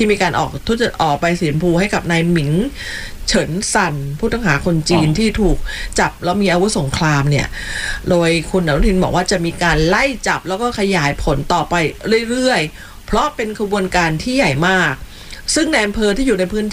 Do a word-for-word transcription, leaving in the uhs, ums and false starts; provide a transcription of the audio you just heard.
ที่มีการออกทุจริตออกใบสีชมพูให้กับนายหมิงเฉินซันผู้ต้องหาคนจีนที่ถูกจับแล้วมีอาวุธสงครามเนี่ยโดยคุณอนุทินบอกว่าจะมีการไล่จับแล้วก็ขยายผลต่อไปเรื่อยๆเพราะเป็นขบวนการที่ใหญ่มากซึ่งในอำเภอที่อยู่ในพื้นที่